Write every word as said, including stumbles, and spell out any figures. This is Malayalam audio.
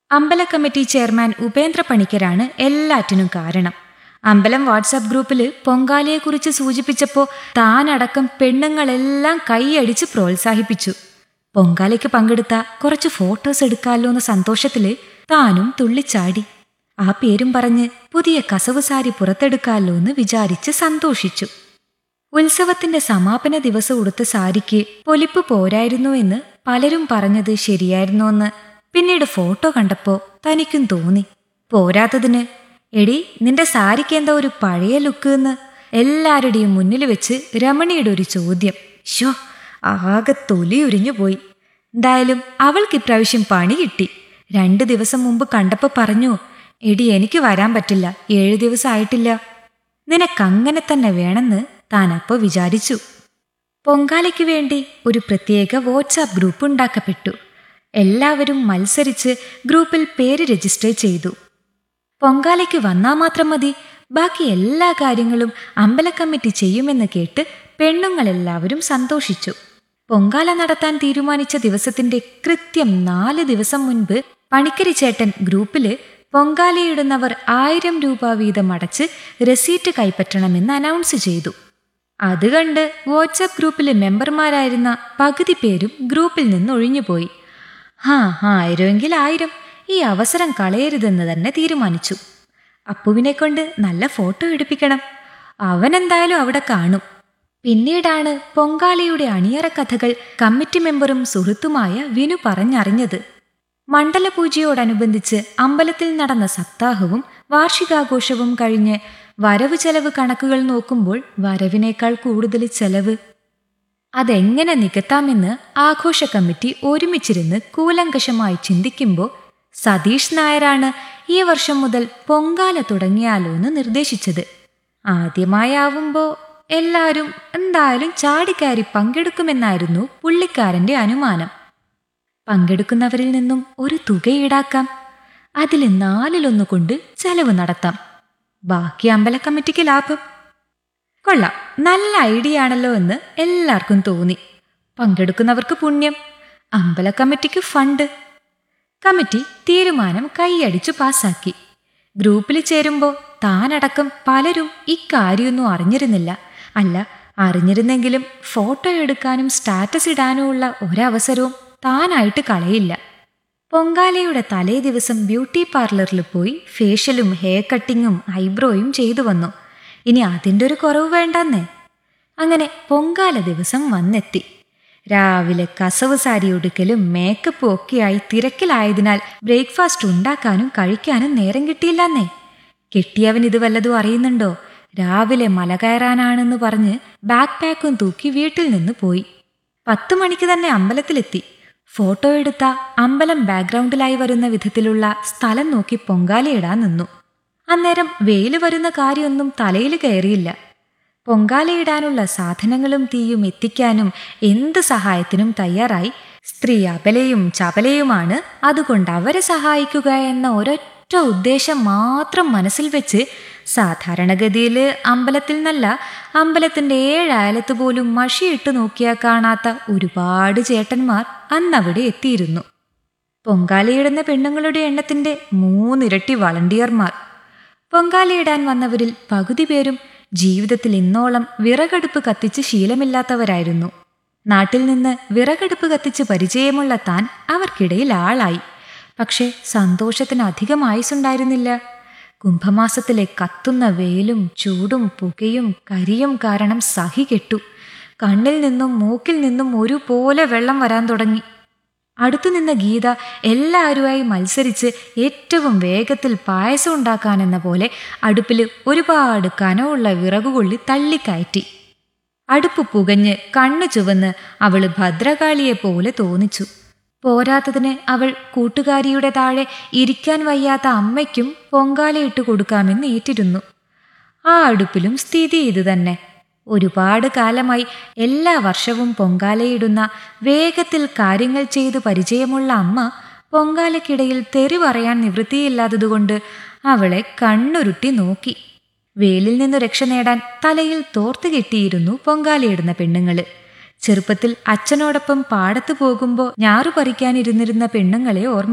അമ്പല കമ്മിറ്റി ചെയർമാൻ ഉപേന്ദ്ര പണിക്കരാണ് എല്ലാറ്റിനും കാരണം. അമ്പലം വാട്സാപ്പ് ഗ്രൂപ്പിൽ പൊങ്കാലയെക്കുറിച്ച് സൂചിപ്പിച്ചപ്പോൾ താനടക്കം പെണ്ണുങ്ങളെല്ലാം കൈയടിച്ച് പ്രോത്സാഹിപ്പിച്ചു. പൊങ്കാലയ്ക്ക് പങ്കെടുത്ത കുറച്ച് ഫോട്ടോസ് എടുക്കാമല്ലോ എന്ന സന്തോഷത്തില് താനും തുള്ളിച്ചാടി. ആ പേരും പറഞ്ഞ് പുതിയ കസവ് സാരി പുറത്തെടുക്കാമല്ലോ എന്ന് വിചാരിച്ച് സന്തോഷിച്ചു. ഉത്സവത്തിന്റെ സമാപന ദിവസം ഉടുത്ത സാരിക്ക് പൊലിപ്പ് പോരായിരുന്നു എന്ന് പലരും പറഞ്ഞത് ശരിയായിരുന്നോന്ന് പിന്നീട് ഫോട്ടോ കണ്ടപ്പോ തനിക്കും തോന്നി. പോരാത്തതിന് എടി നിന്റെ സാരിക്ക് എന്താ ഒരു പഴയ ലുക്ക് എന്ന് എല്ലാവരുടെയും മുന്നിൽ വെച്ച് രമണിയുടെ ഒരു ചോദ്യം. ഷോ, ആകെ തൊലിയുരിഞ്ഞു പോയി. എന്തായാലും അവൾക്ക് ഇപ്രാവശ്യം പണി കിട്ടി. രണ്ടു ദിവസം മുമ്പ് കണ്ടപ്പോൾ പറഞ്ഞു, എടി എനിക്ക് വരാൻ പറ്റില്ല, ഏഴു ദിവസം ആയിട്ടില്ല. നിനക്കങ്ങനെ തന്നെ വേണമെന്ന് താൻ അപ്പോൾ വിചാരിച്ചു. പൊങ്കാലയ്ക്ക് വേണ്ടി ഒരു പ്രത്യേക വാട്സാപ്പ് ഗ്രൂപ്പ് ഉണ്ടാക്കപ്പെട്ടു. എല്ലാവരും മത്സരിച്ച് ഗ്രൂപ്പിൽ പേര് രജിസ്റ്റർ ചെയ്തു. പൊങ്കാലയ്ക്ക് വന്നാൽ മാത്രം മതി, ബാക്കി എല്ലാ കാര്യങ്ങളും അമ്പല കമ്മിറ്റി ചെയ്യുമെന്ന് കേട്ട് പെണ്ണുങ്ങളെല്ലാവരും സന്തോഷിച്ചു. പൊങ്കാല നടത്താൻ തീരുമാനിച്ച ദിവസത്തിന്റെ കൃത്യം നാല് ദിവസം മുൻപ് പണിക്കരി ചേട്ടൻ ഗ്രൂപ്പില് പൊങ്കാലയിടുന്നവർ ആയിരം രൂപ വീതം അടച്ച് രസീറ്റ് കൈപ്പറ്റണമെന്ന് അനൗൺസ് ചെയ്തു. അത് കണ്ട് വാട്സാപ്പ് ഗ്രൂപ്പിലെ മെമ്പർമാരായിരുന്ന പകുതി പേരും ഗ്രൂപ്പിൽ നിന്ന് ഒഴിഞ്ഞുപോയി. ഹാ ആയിരമെങ്കിൽ ആയിരം, ഈ അവസരം കളയരുതെന്ന് തന്നെ തീരുമാനിച്ചു. അപ്പുവിനെ കൊണ്ട് നല്ല ഫോട്ടോ എടുപ്പിക്കണം, അവനെന്തായാലും അവിടെ കാണും. പിന്നീടാണ് പൊങ്കാലയുടെ അണിയറ കഥകൾ കമ്മിറ്റി മെമ്പറും സുഹൃത്തുമായ വിനു പറഞ്ഞറിഞ്ഞത്. മണ്ഡലപൂജയോടനുബന്ധിച്ച് അമ്പലത്തിൽ നടന്ന സപ്താഹവും വാർഷികാഘോഷവും കഴിഞ്ഞ് വരവ് ചെലവ് കണക്കുകൾ നോക്കുമ്പോൾ വരവിനേക്കാൾ കൂടുതൽ ചെലവ്. അതെങ്ങനെ നികത്താമെന്ന് ആഘോഷ കമ്മിറ്റി ഒരുമിച്ചിരുന്ന് കൂലങ്കഷമായി ചിന്തിക്കുമ്പോൾ സതീഷ് നായരാണ് ഈ വർഷം മുതൽ പൊങ്കാല തുടങ്ങിയാലോ എന്ന് നിർദ്ദേശിച്ചത്. ആദ്യമായാവുമ്പോൾ എല്ലാവരും എന്തായാലും ചാടിക്കയറി പങ്കെടുക്കുമെന്നായിരുന്നു പുള്ളിക്കാരന്റെ അനുമാനം. പങ്കെടുക്കുന്നവരിൽ നിന്നും ഒരു തുക ഈടാക്കാം, അതിൽ നാലിലൊന്നു കൊണ്ട് ചെലവ് നടത്താം, ബാക്കി അമ്പല കമ്മിറ്റിക്ക് ലാഭം. കൊള്ളാം, നല്ല ഐഡിയ ആണല്ലോ എന്ന് എല്ലാവർക്കും തോന്നി. പങ്കെടുക്കുന്നവർക്ക് പുണ്യം, അമ്പല കമ്മിറ്റിക്ക് ഫണ്ട്. കമ്മിറ്റി തീരുമാനം കൈയടിച്ചു പാസാക്കി. ഗ്രൂപ്പിൽ ചേരുമ്പോൾ താനടക്കം പലരും ഇക്കാര്യമൊന്നും അറിഞ്ഞിരുന്നില്ല. അല്ല, അറിഞ്ഞിരുന്നെങ്കിലും ഫോട്ടോ എടുക്കാനും സ്റ്റാറ്റസ് ഇടാനുമുള്ള ഒരവസരവും താനായിട്ട് കളയില്ല. പൊങ്കാലയുടെ തലേ ദിവസം ബ്യൂട്ടി പാർലറിൽ പോയി ഫേഷ്യലും ഹെയർ കട്ടിങ്ങും ഐബ്രോയും ചെയ്തു വന്നു. ഇനി അതിൻ്റെ ഒരു കുറവ് വേണ്ടെന്നേ. അങ്ങനെ പൊങ്കാല ദിവസം വന്നെത്തി. രാവിലെ കസവ് സാരി ഉടുക്കലും മേക്കപ്പും ഒക്കെയായി തിരക്കിലായതിനാൽ ബ്രേക്ക്ഫാസ്റ്റ് ഉണ്ടാക്കാനും കഴിക്കാനും നേരം കിട്ടിയില്ലെന്നേ. കിട്ടിയവൻ ഇത് വല്ലതും അറിയുന്നുണ്ടോ? രാവിലെ മല കയറാനാണെന്ന് പറഞ്ഞ് ബാക്ക് പാക്കും തൂക്കി വീട്ടിൽ നിന്ന് പോയി. പത്തു മണിക്ക് തന്നെ അമ്പലത്തിലെത്തി. ഫോട്ടോ എടുത്ത അമ്പലം ബാക്ക്ഗ്രൗണ്ടിലായി വരുന്ന വിധത്തിലുള്ള സ്ഥലം നോക്കി പൊങ്കാലയിടാൻ നിന്നു. അന്നേരം വെയിൽ വരുന്ന കാര്യമൊന്നും തലയിൽ കയറിയില്ല. പൊങ്കാലയിടാനുള്ള സാധനങ്ങളും തീയും എത്തിക്കാനും എന്ത് സഹായത്തിനും തയ്യാറായി സ്ത്രീ അബലയും ചപലയുമാണ്. അതുകൊണ്ട് അവരെ സഹായിക്കുക എന്ന ഒരൊറ്റ ഉദ്ദേശം മാത്രം മനസ്സിൽ വെച്ച് സാധാരണഗതിയിൽ അമ്പലത്തിൽ നിന്നല്ല, അമ്പലത്തിന്റെ ഏഴയലത്ത് പോലും മഷിയിട്ട് നോക്കിയാൽ കാണാത്ത ഒരുപാട് ചേട്ടന്മാർ അന്നവിടെ എത്തിയിരുന്നു. പൊങ്കാലയിടുന്ന പെണ്ണുങ്ങളുടെ എണ്ണത്തിന്റെ മൂന്നിരട്ടി വളണ്ടിയർമാർ. പൊങ്കാലയിടാൻ വന്നവരിൽ പകുതി പേരും ജീവിതത്തിൽ ഇന്നോളം വിറകടുപ്പ് കത്തിച്ച് ശീലമില്ലാത്തവരായിരുന്നു. നാട്ടിൽ നിന്ന് വിറകടുപ്പ് കത്തിച്ച് പരിചയമുള്ള താൻ അവർക്കിടയിൽ ആളായി. പക്ഷെ സന്തോഷത്തിന് അധികം ആയുസുണ്ടായിരുന്നില്ല. കുംഭമാസത്തിലെ കത്തുന്ന വെയിലും ചൂടും പുകയും കരിയും കാരണം സഹികെട്ടു. കണ്ണിൽ നിന്നും മൂക്കിൽ നിന്നും ഒരുപോലെ വെള്ളം വരാൻ തുടങ്ങി. അടുത്തുനിന്ന ഗീത എല്ലാവരുമായി മത്സരിച്ച് ഏറ്റവും വേഗത്തിൽ പായസം ഉണ്ടാക്കാനെന്ന പോലെ അടുപ്പിൽ ഒരുപാട് കനമുള്ള വിറകുകൊള്ളി തള്ളിക്കയറ്റി. അടുപ്പ് പുകഞ്ഞ് കണ്ണു ചുവന്ന് അവള് ഭദ്രകാളിയെ പോലെ തോന്നിച്ചു. പോരാത്തതിന് അവൾ കൂട്ടുകാരിയുടെ താഴെ ഇരിക്കാൻ വയ്യാത്ത അമ്മയ്ക്കും പൊങ്കാലയിട്ട് കൊടുക്കാമെന്ന് ഏറ്റിരുന്നു. ആ അടുപ്പിലും സ്ഥിതി ഇത് തന്നെ. ഒരുപാട് കാലമായി എല്ലാ വർഷവും പൊങ്കാലയിടുന്ന, വേഗത്തിൽ കാര്യങ്ങൾ ചെയ്ത് പരിചയമുള്ള അമ്മ പൊങ്കാലയ്ക്കിടയിൽ തെറി പറയാൻ നിവൃത്തിയില്ലാത്തതുകൊണ്ട് അവളെ കണ്ണുരുട്ടി നോക്കി. വെയിലിൽ നിന്നു രക്ഷ നേടാൻ തലയിൽ തോർത്ത് കെട്ടിയിരുന്നു പൊങ്കാലയിടുന്ന പെണ്ണുങ്ങള്. ചെറുപ്പത്തിൽ അച്ഛനോടൊപ്പം പാടത്തു പോകുമ്പോൾ ഞാറു പറിക്കാനിരുന്നിരുന്ന പെണ്ണുങ്ങളെ ഓർമ്മ